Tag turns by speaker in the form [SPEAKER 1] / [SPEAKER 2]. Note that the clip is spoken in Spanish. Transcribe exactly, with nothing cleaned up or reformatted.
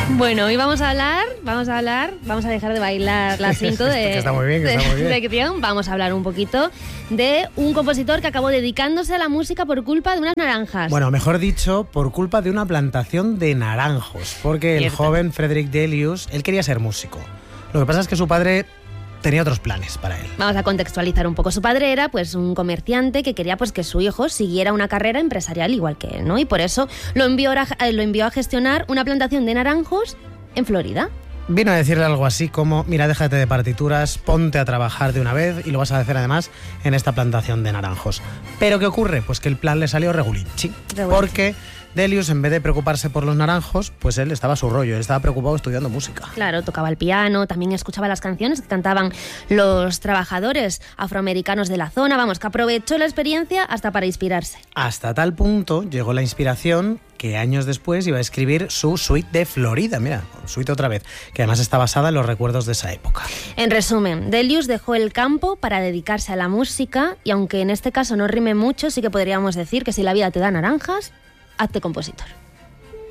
[SPEAKER 1] Bueno, hoy vamos a hablar, vamos a hablar, vamos a dejar de bailar la cinto de,
[SPEAKER 2] que está muy bien, que está muy bien.
[SPEAKER 1] de sección. Vamos a hablar un poquito de un compositor que acabó dedicándose a la música por culpa de unas naranjas.
[SPEAKER 2] Bueno, mejor dicho, por culpa de una plantación de naranjos, porque
[SPEAKER 1] Cierto.
[SPEAKER 2] el joven Frederick Delius, él quería ser músico. Lo que pasa es que su padre tenía otros planes para él.
[SPEAKER 1] Vamos a contextualizar un poco. Su padre era pues un comerciante que quería pues que su hijo siguiera una carrera empresarial igual que él, ¿no? Y por eso lo envió a, lo envió a gestionar una plantación de naranjos en Florida.
[SPEAKER 2] Vino a decirle algo así como, mira, déjate de partituras, ponte a trabajar de una vez y lo vas a hacer además en esta plantación de naranjos. ¿Pero qué ocurre? Pues que el plan le salió regulinchi,
[SPEAKER 1] Regulinchi.
[SPEAKER 2] porque Delius, en vez de preocuparse por los naranjos, pues él estaba a su rollo, él estaba preocupado estudiando música.
[SPEAKER 1] Claro, tocaba el piano, también escuchaba las canciones que cantaban los trabajadores afroamericanos de la zona. Vamos, que aprovechó la experiencia hasta para inspirarse.
[SPEAKER 2] Hasta tal punto llegó la inspiración que años después iba a escribir su suite de Florida, mira, suite otra vez, que además está basada en los recuerdos de esa época.
[SPEAKER 1] En resumen, Delius dejó el campo para dedicarse a la música y aunque en este caso no rime mucho, sí que podríamos decir que si la vida te da naranjas, hazte compositor.